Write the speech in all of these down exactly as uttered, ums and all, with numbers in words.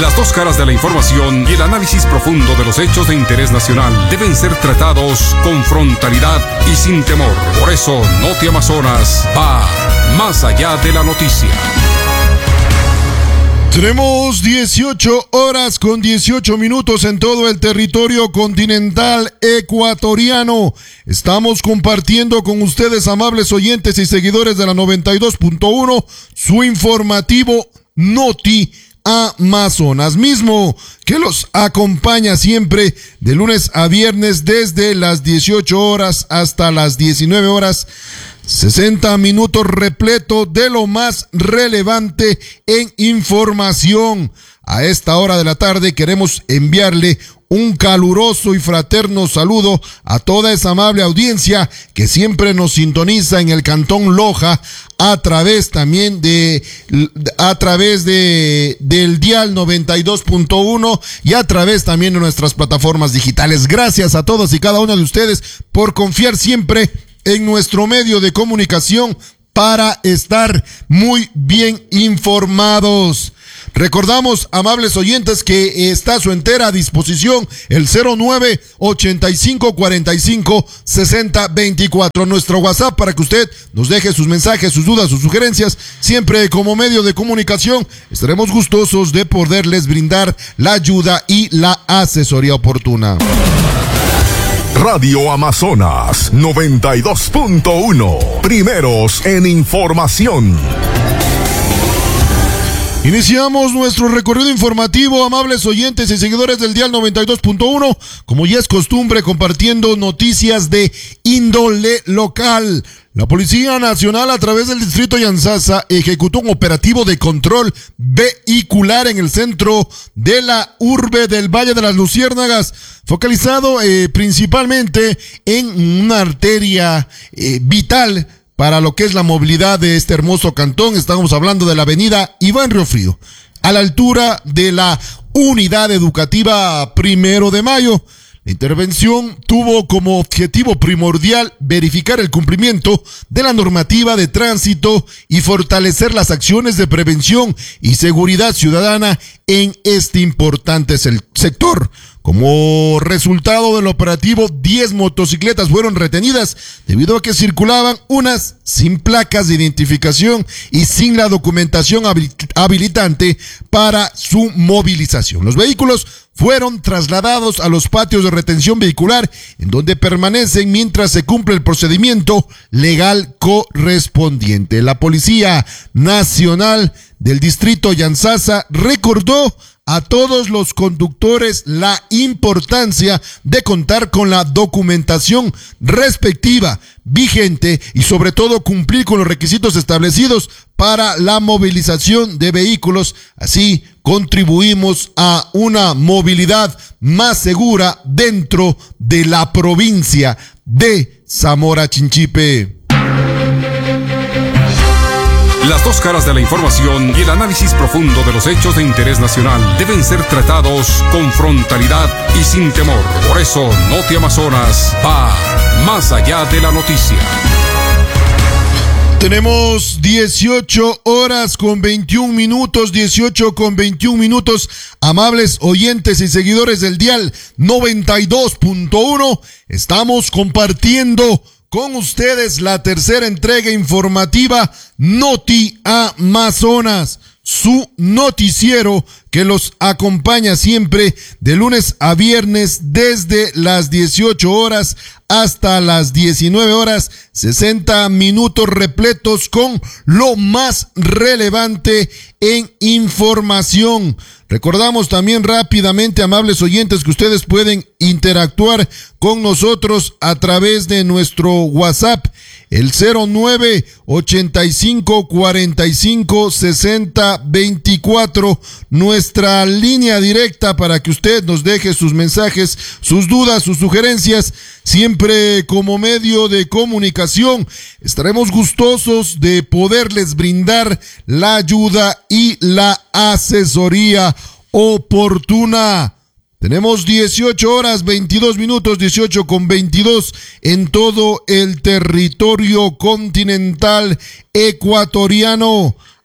Las dos caras de la información y el análisis profundo de los hechos de interés nacional deben ser tratados con frontalidad y sin temor. Por eso, Noti Amazonas va más allá de la noticia. Tenemos dieciocho horas con dieciocho minutos en todo el territorio continental ecuatoriano. Estamos compartiendo con ustedes, amables oyentes y seguidores de la noventa y dos punto uno, su informativo Noti Amazonas, mismo que los acompaña siempre de lunes a viernes desde las dieciocho horas hasta las diecinueve horas. sesenta minutos repleto de lo más relevante en información. A esta hora de la tarde queremos enviarle un caluroso y fraterno saludo a toda esa amable audiencia que siempre nos sintoniza en el Cantón Loja a través también de a través de del dial noventa y dos punto uno y a través también de nuestras plataformas digitales. Gracias a todos y cada uno de ustedes por confiar siempre en nuestro medio de comunicación para estar muy bien informados. Recordamos, amables oyentes, que está a su entera disposición el cero nueve ochenta y cinco cuarenta y cinco sesenta veinticuatro, nuestro WhatsApp, para que usted nos deje sus mensajes, sus dudas, sus sugerencias. Siempre como medio de comunicación estaremos gustosos de poderles brindar la ayuda y la asesoría oportuna. Radio Amazonas noventa y dos punto uno, primeros en información. Iniciamos nuestro recorrido informativo, amables oyentes y seguidores del dial noventa y dos punto uno, como ya es costumbre, compartiendo noticias de índole local. La Policía Nacional, a través del Distrito Yantzaza, ejecutó un operativo de control vehicular en el centro de la urbe del Valle de las Luciérnagas, focalizado eh, principalmente en una arteria eh, vital para lo que es la movilidad de este hermoso cantón. Estamos hablando de la avenida Iván Riofrío, a la altura de la Unidad Educativa Primero de Mayo. La intervención tuvo como objetivo primordial verificar el cumplimiento de la normativa de tránsito y fortalecer las acciones de prevención y seguridad ciudadana en este importante sector. Como resultado del operativo, diez motocicletas fueron retenidas debido a que circulaban unas sin placas de identificación y sin la documentación habilitante para su movilización. Los vehículos fueron trasladados a los patios de retención vehicular, en donde permanecen mientras se cumple el procedimiento legal correspondiente. La Policía Nacional del Distrito Yantzaza recordó a todos los conductores la importancia de contar con la documentación respectiva, vigente, y sobre todo cumplir con los requisitos establecidos para la movilización de vehículos. Así contribuimos a una movilidad más segura dentro de la provincia de Zamora Chinchipe. Las dos caras de la información y el análisis profundo de los hechos de interés nacional deben ser tratados con frontalidad y sin temor. Por eso, Noti Amazonas va más allá de la noticia. Tenemos dieciocho horas con veintiún minutos, dieciocho con veintiún minutos, amables oyentes y seguidores del dial noventa y dos punto uno. Estamos compartiendo con ustedes la tercera entrega informativa Noti Amazonas, su noticiero que los acompaña siempre de lunes a viernes desde las dieciocho horas hasta las diecinueve horas, sesenta minutos repletos con lo más relevante en información. Recordamos también rápidamente, amables oyentes, que ustedes pueden interactuar con nosotros a través de nuestro WhatsApp, el cero nueve ochenta y cinco cuarenta y cinco sesenta veinticuatro, nuestra línea directa para que usted nos deje sus mensajes, sus dudas, sus sugerencias, siempre como medio de comunicación. Estaremos gustosos de poderles brindar la ayuda y la asesoría oportuna. Tenemos dieciocho horas, veintidós minutos, dieciocho con veintidós en todo el territorio continental ecuatoriano.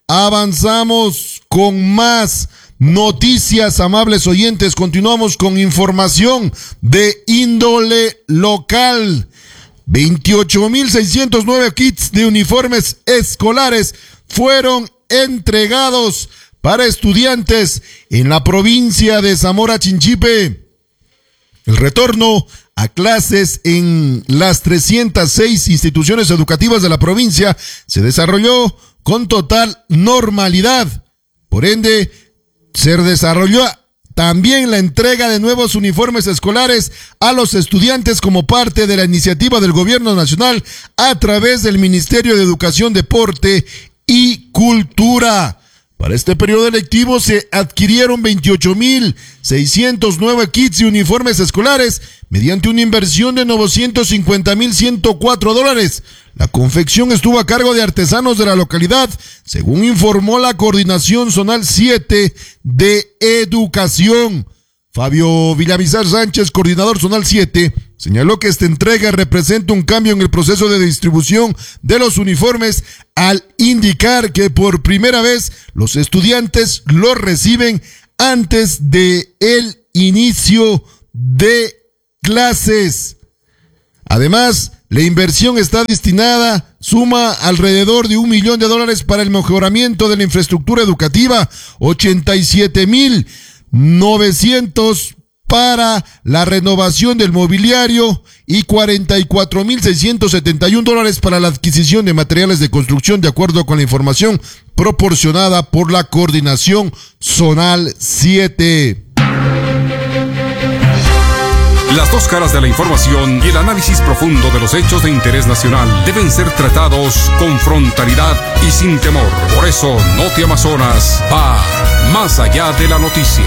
Avanzamos con más noticias, amables oyentes. Continuamos con información de índole local. veintiocho mil seiscientos nueve kits de uniformes escolares fueron entregados para estudiantes en la provincia de Zamora Chinchipe. El retorno a clases en las trescientas seis instituciones educativas de la provincia se desarrolló con total normalidad. Por ende, se desarrolló también la entrega de nuevos uniformes escolares a los estudiantes como parte de la iniciativa del Gobierno Nacional a través del Ministerio de Educación, Deporte y Cultura. Para este periodo lectivo se adquirieron veintiocho mil seiscientos nueve kits y uniformes escolares mediante una inversión de novecientos cincuenta mil ciento cuatro dólares. La confección estuvo a cargo de artesanos de la localidad, según informó la Coordinación Zonal siete de Educación. Fabio Villamizar Sánchez, coordinador Zonal siete, señaló que esta entrega representa un cambio en el proceso de distribución de los uniformes al indicar que por primera vez los estudiantes los reciben antes de el inicio de clases. Además, la inversión está destinada, suma alrededor de un millón de dólares para el mejoramiento de la infraestructura educativa, ochenta y siete mil novecientos para la renovación del mobiliario y cuarenta y cuatro mil seiscientos setenta y un dólares para la adquisición de materiales de construcción, de acuerdo con la información proporcionada por la Coordinación Zonal siete. Las dos caras de la información y el análisis profundo de los hechos de interés nacional deben ser tratados con frontalidad y sin temor. Por eso, Noti Amazonas va más allá de la noticia.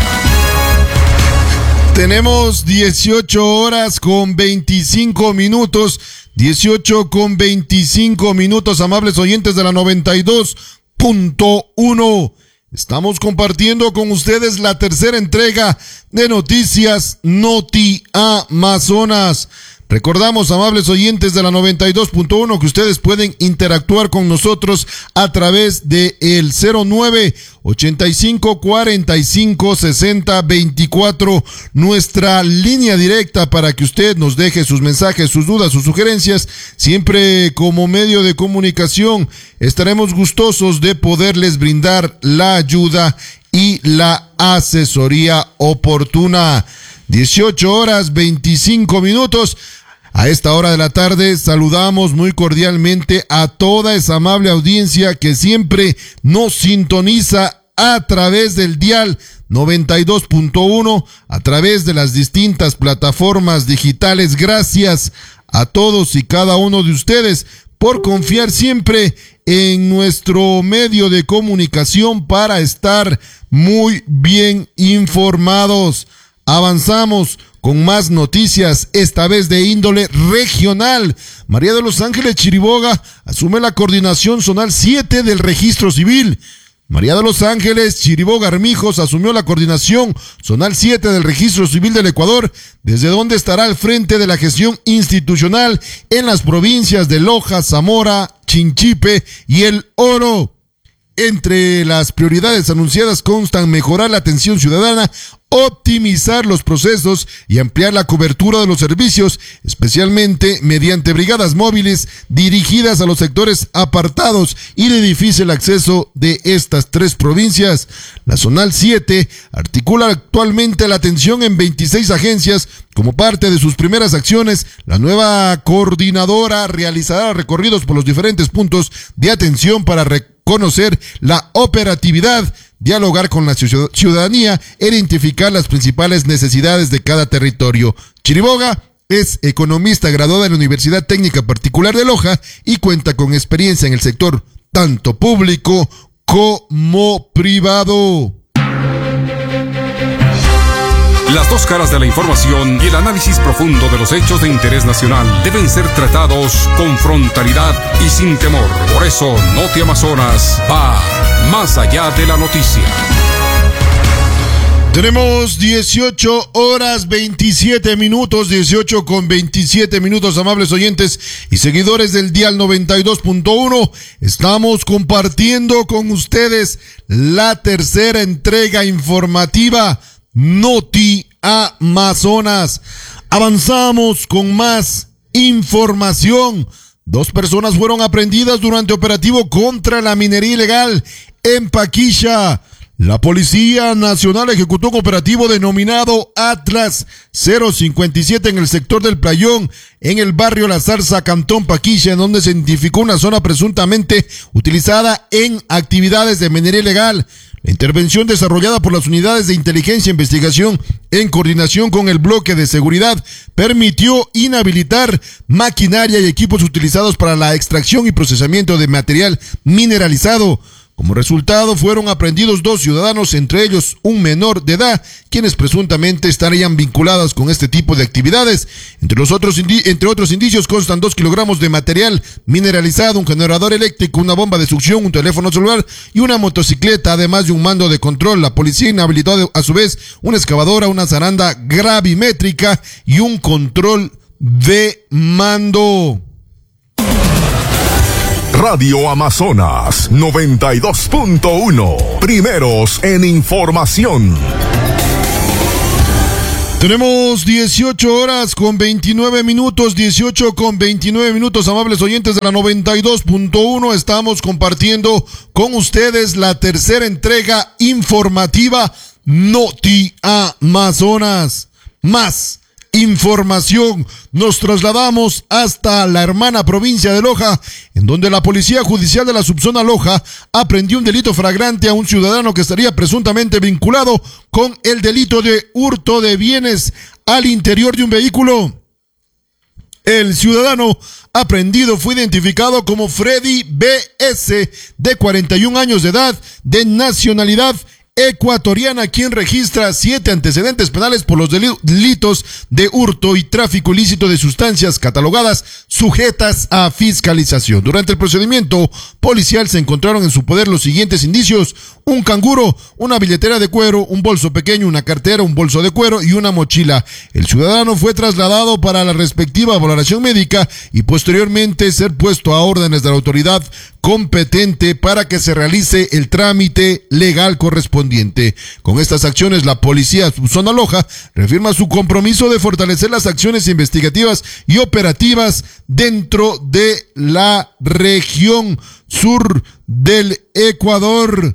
Tenemos dieciocho horas con veinticinco minutos, dieciocho con veinticinco minutos, amables oyentes de la noventa y dos punto uno. Estamos compartiendo con ustedes la tercera entrega de noticias Noti Amazonas. Recordamos, amables oyentes de la noventa y dos punto uno, que ustedes pueden interactuar con nosotros a través de el cero nueve ochenta y cinco cuarenta y cinco sesenta veinticuatro, nuestra línea directa para que usted nos deje sus mensajes, sus dudas, sus sugerencias. Siempre como medio de comunicación estaremos gustosos de poderles brindar la ayuda y la asesoría oportuna. dieciocho horas veinticinco minutos. A esta hora de la tarde saludamos muy cordialmente a toda esa amable audiencia que siempre nos sintoniza a través del dial noventa y dos punto uno, a través de las distintas plataformas digitales. Gracias a todos y cada uno de ustedes por confiar siempre en nuestro medio de comunicación para estar muy bien informados. Avanzamos con más noticias, esta vez de índole regional. María de los Ángeles Chiriboga asume la coordinación zonal siete del registro civil. María de los Ángeles Chiriboga Armijos asumió la coordinación zonal siete del registro civil del Ecuador, desde donde estará al frente de la gestión institucional en las provincias de Loja, Zamora, Chinchipe y El Oro. Entre las prioridades anunciadas constan mejorar la atención ciudadana, optimizar los procesos y ampliar la cobertura de los servicios, especialmente mediante brigadas móviles dirigidas a los sectores apartados y de difícil acceso de estas tres provincias. La Zonal siete articula actualmente la atención en veintiséis agencias. Como parte de sus primeras acciones, la nueva coordinadora realizará recorridos por los diferentes puntos de atención para reconocer la operatividad, dialogar con la ciudadanía e identificar las principales necesidades de cada territorio. Chiriboga es economista graduada en la Universidad Técnica Particular de Loja y cuenta con experiencia en el sector tanto público como privado. Las dos caras de la información y el análisis profundo de los hechos de interés nacional deben ser tratados con frontalidad y sin temor. Por eso, Noti Amazonas va más allá de la noticia. Tenemos dieciocho horas veintisiete minutos, dieciocho con veintisiete minutos, amables oyentes y seguidores del Dial noventa y dos punto uno. Estamos compartiendo con ustedes la tercera entrega informativa Noti Amazonas. Avanzamos con más información. Dos personas fueron aprehendidas durante operativo contra la minería ilegal en Paquilla. La Policía Nacional ejecutó un operativo denominado Atlas cero cincuenta y siete en el sector del Playón, en el barrio La Zarza, Cantón Paquilla, en donde se identificó una zona presuntamente utilizada en actividades de minería ilegal. La intervención desarrollada por las unidades de inteligencia e investigación en coordinación con el bloque de seguridad permitió inhabilitar maquinaria y equipos utilizados para la extracción y procesamiento de material mineralizado. Como resultado, fueron aprehendidos dos ciudadanos, entre ellos un menor de edad, quienes presuntamente estarían vinculados con este tipo de actividades. Entre los otros, entre otros indicios constan dos kilogramos de material mineralizado, un generador eléctrico, una bomba de succión, un teléfono celular y una motocicleta, además de un mando de control. La policía inhabilitó a su vez una excavadora, una zaranda gravimétrica y un control de mando. Radio Amazonas noventa y dos punto uno. Primeros en información. Tenemos dieciocho horas con veintinueve minutos, dieciocho con veintinueve minutos, amables oyentes de la noventa y dos punto uno. Estamos compartiendo con ustedes la tercera entrega informativa Noti Amazonas. Más información. Nos trasladamos hasta la hermana provincia de Loja, en donde la Policía Judicial de la Subzona Loja aprendió un delito flagrante a un ciudadano que estaría presuntamente vinculado con el delito de hurto de bienes al interior de un vehículo. El ciudadano aprehendido fue identificado como Freddy B S, de cuarenta y un años de edad, de nacionalidad ecuatoriana, quien registra siete antecedentes penales por los delitos de hurto y tráfico ilícito de sustancias catalogadas sujetas a fiscalización. Durante el procedimiento policial se encontraron en su poder los siguientes indicios: un canguro, una billetera de cuero, un bolso pequeño, una cartera, un bolso de cuero y una mochila. El ciudadano fue trasladado para la respectiva valoración médica y posteriormente ser puesto a órdenes de la autoridad competente para que se realice el trámite legal correspondiente. Con estas acciones, la Policía Subzona Loja reafirma su compromiso de fortalecer las acciones investigativas y operativas dentro de la región sur del Ecuador.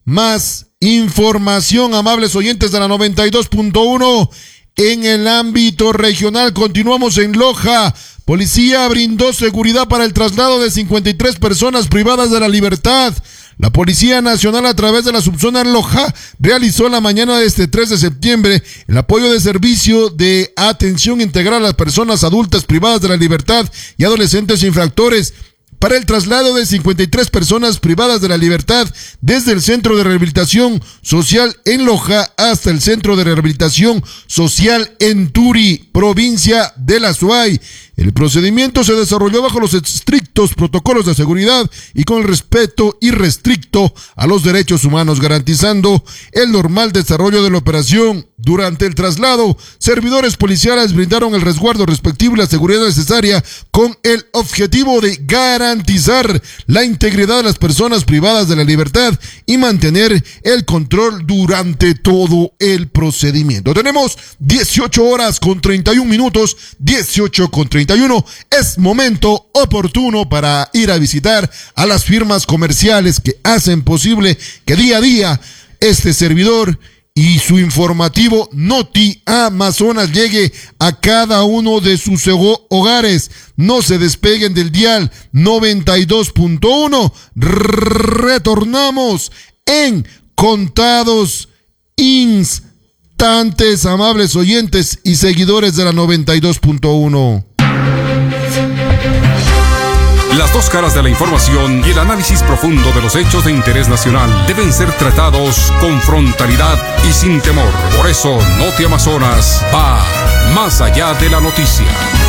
Más información, amables oyentes de la noventa y dos punto uno. En el ámbito regional, continuamos en Loja. Policía brindó seguridad para el traslado de cincuenta y tres personas privadas de la libertad. La Policía Nacional, a través de la Subzona Loja, realizó la mañana de este tres de septiembre el apoyo de servicio de atención integral a las personas adultas privadas de la libertad y adolescentes infractores para el traslado de cincuenta y tres personas privadas de la libertad desde el Centro de Rehabilitación Social en Loja hasta el Centro de Rehabilitación Social en Turi, provincia de la Suay. El procedimiento se desarrolló bajo los estrictos protocolos de seguridad y con el respeto irrestricto a los derechos humanos, garantizando el normal desarrollo de la operación. Durante el traslado, servidores policiales brindaron el resguardo respectivo y la seguridad necesaria con el objetivo de garantizar la integridad de las personas privadas de la libertad y mantener el control durante todo el procedimiento. Tenemos dieciocho horas con treinta y un minutos, dieciocho con treinta y uno. Es momento oportuno para ir a visitar a las firmas comerciales que hacen posible que día a día este servidor y su informativo Noti Amazonas llegue a cada uno de sus hogares. No se despeguen del dial noventa y dos punto uno. Retornamos en contados instantes, amables oyentes y seguidores de la noventa y dos punto uno. Las dos caras de la información y el análisis profundo de los hechos de interés nacional deben ser tratados con frontalidad y sin temor. Por eso, Noti Amazonas va más allá de la noticia.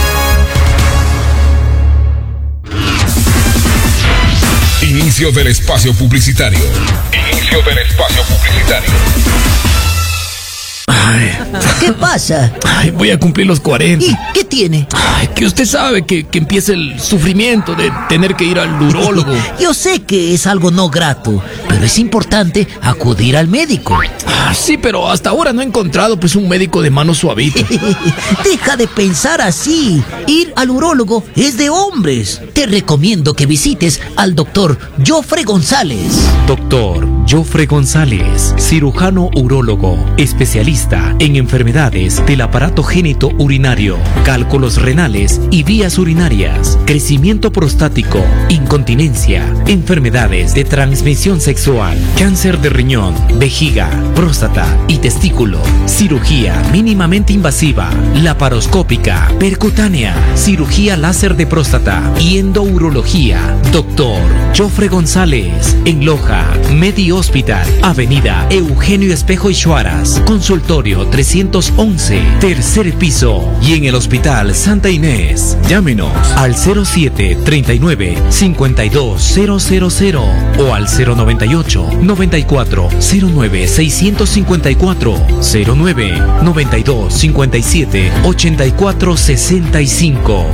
Inicio del espacio publicitario. Inicio del espacio publicitario. Ay, ¿Qué pasa? ay, voy a cumplir los cuarenta. ¿Y qué tiene? Ay, que usted sabe que, que empieza el sufrimiento de tener que ir al urólogo. Yo sé que es algo no grato, pero es importante acudir al médico. Ah, sí, pero hasta ahora no he encontrado pues un médico de mano suavita. Deja de pensar así. Ir al urólogo es de hombres. Te recomiendo que visites al doctor Jofre González. Doctor Jofre González, cirujano urólogo, especialista en enfermedades del aparato génito urinario, cálculos renales y vías urinarias, crecimiento prostático, incontinencia, enfermedades de transmisión sexual, cáncer de riñón, vejiga, próstata y testículo, cirugía mínimamente invasiva, laparoscópica, percutánea, cirugía láser de próstata y endourología. Doctor Jofre González, en Loja, Medi Hospital, Avenida Eugenio Espejo y Chuaras, consultorio trescientos once, tercer piso, y en el Hospital Santa Inés. Llámenos al cero siete treinta y nueve cincuenta y dos cero cero cero o al cero noventa y ocho noventa y cuatro cero nueve seiscientos cincuenta y cuatro, cero nueve noventa y dos cincuenta y siete ochenta y cuatro sesenta y cinco.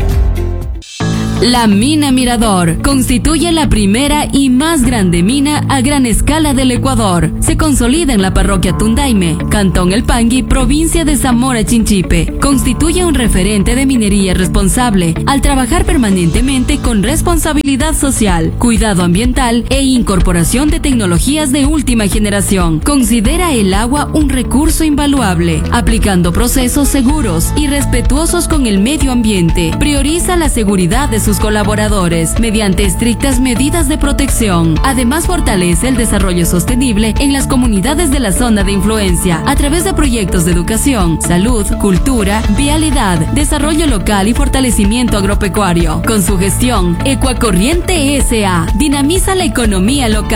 La Mina Mirador constituye la primera y más grande mina a gran escala del Ecuador. Se consolida en la parroquia Tundaime, Cantón El Pangui, provincia de Zamora Chinchipe. Constituye un referente de minería responsable al trabajar permanentemente con responsabilidad social, cuidado ambiental e incorporación de tecnologías de última generación. Considera el agua un recurso invaluable, aplicando procesos seguros y respetuosos con el medio ambiente. Prioriza la seguridad de sus colaboradores mediante estrictas medidas de protección. Además, fortalece el desarrollo sostenible en las comunidades de la zona de influencia a través de proyectos de educación, salud, cultura, vialidad, desarrollo local y fortalecimiento agropecuario. Con su gestión, Ecuacorriente S A dinamiza la economía local.